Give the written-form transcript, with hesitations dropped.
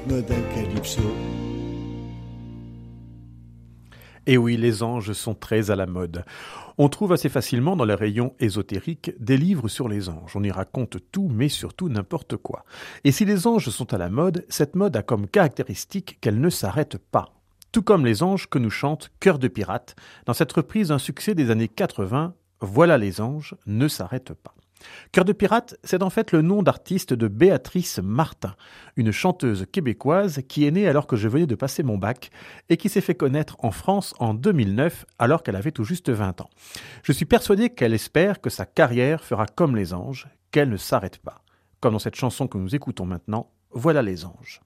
rythme d'un calypso. Et oui, les anges sont très à la mode. On trouve assez facilement dans les rayons ésotériques des livres sur les anges. On y raconte tout, mais surtout n'importe quoi. Et si les anges sont à la mode, cette mode a comme caractéristique qu'elle ne s'arrête pas. Tout comme les anges que nous chante Cœur de pirate, dans cette reprise d'un succès des années 80, Voilà les anges ne s'arrêtent pas. Cœur de pirate, c'est en fait le nom d'artiste de Béatrice Martin, une chanteuse québécoise qui est née alors que je venais de passer mon bac et qui s'est fait connaître en France en 2009 alors qu'elle avait tout juste 20 ans. Je suis persuadé qu'elle espère que sa carrière fera comme les anges, qu'elle ne s'arrête pas. Comme dans cette chanson que nous écoutons maintenant, Voilà les anges.